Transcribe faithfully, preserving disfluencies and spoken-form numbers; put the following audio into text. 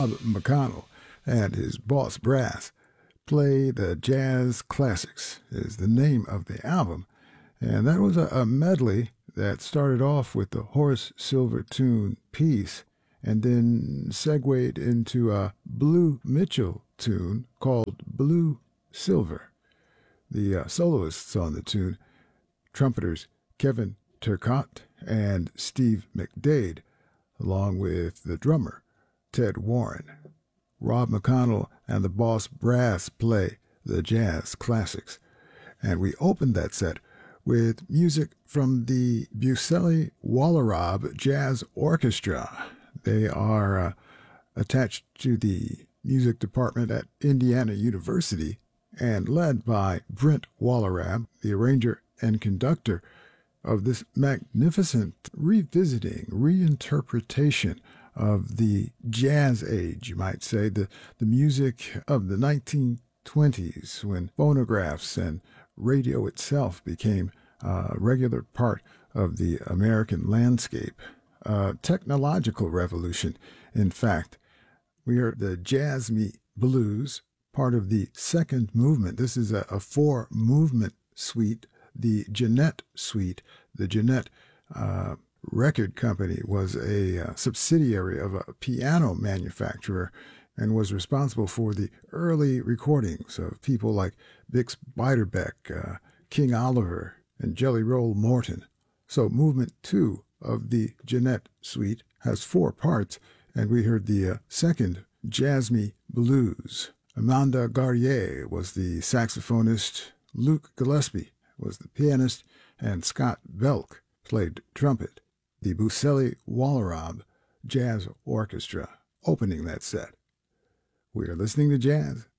McConnell and his Boss Brass play the Jazz Classics is the name of the album. And that was a, a medley that started off with the Horace Silver tune Peace and then segued into a Blue Mitchell tune called Blue Silver. The uh, soloists on the tune, trumpeters Kevin Turcotte and Steve McDade, along with the drummer Ted Warren. Rob McConnell and the Boss Brass play the Jazz Classics. And we opened that set with music from the Buceli Wallerab Jazz Orchestra. They are uh, attached to the music department at Indiana University and led by Brent Wallerab, the arranger and conductor of this magnificent revisiting, reinterpretation of the jazz age, you might say, the, the music of the nineteen twenties when phonographs and radio itself became a regular part of the American landscape. A technological revolution, in fact. We heard the Jazz Me Blues, part of the second movement. This is a, a four-movement suite, the Jeanette Suite. The Jeanette uh, Record Company was a uh, subsidiary of a piano manufacturer and was responsible for the early recordings of people like Bix Beiderbecke, uh, King Oliver, and Jelly Roll Morton. So movement two of the Jeanette Suite has four parts, and we heard the uh, second, Jazz Me Blues. Amanda Garrier was the saxophonist, Luke Gillespie was the pianist, and Scott Belk played trumpet. The Buceli Wallerab Jazz Orchestra opening that set. We are listening to jazz